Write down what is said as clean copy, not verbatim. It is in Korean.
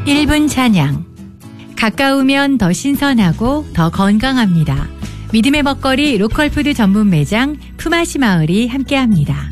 1분 찬양. 가까우면 더 신선하고 더 건강합니다. 믿음의 먹거리 로컬푸드 전문 매장 푸마시 마을이 함께합니다.